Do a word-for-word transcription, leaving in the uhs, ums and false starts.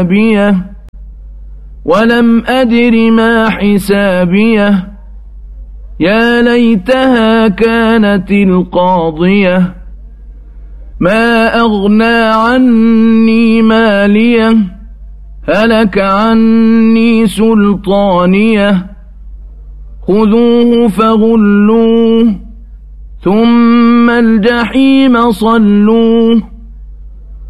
ولم أدر ما حسابيه يا ليتها كانت القاضية ما أغنى عني ماليه هلك عني سلطانيه خذوه فغلوه ثم الجحيم صلوه